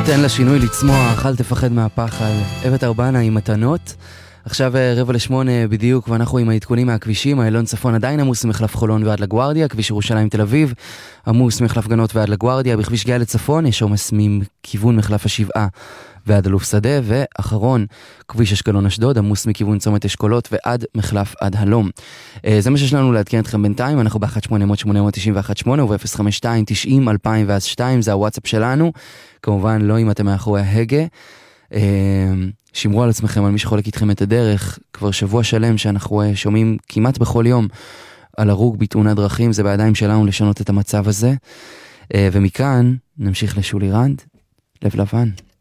תן לשינוי לצמוח, אל תפחד מהפחד. אבט ארבנה עם מתנות. עכשיו 7:45 בדיוק, ואנחנו עם העדכונים מהכבישים. איילון צפון עדיין עמוס ממחלף חולון ועד לגוארדיה, כביש ירושלים תל אביב עמוס ממחלף גנות ועד לגוארדיה, בכביש גאה לצפון יש עומס מכיוון מחלף השבעה ועד אלוף שדה, ואחרון כביש אשקלון אשדוד עמוס מכיוון צומת אשכולות ועד מחלף עד הלום. זה מה שיש לנו לעדכן אתכם בינתיים. אנחנו ב-1-800-891-8 וב-052-90-2002, זה הוואטסאפ שלנו. כמובן לא אם אתם מאחורי ההגה. שמרו על עצמכם, על מי שחולק איתכם את הדרך. כבר שבוע שלם שאנחנו שומעים כמעט בכל יום על הרוג בתאונת דרכים. זה בידיים שלנו לשנות את המצב הזה. ומכאן נמשיך לשולי רנד, לב לבן.